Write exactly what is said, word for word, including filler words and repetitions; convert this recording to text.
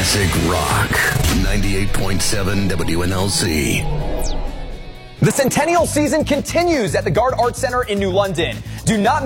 Classic Rock. ninety-eight point seven W N L C. The Centennial season continues at the Gard Arts Center in New London. Do not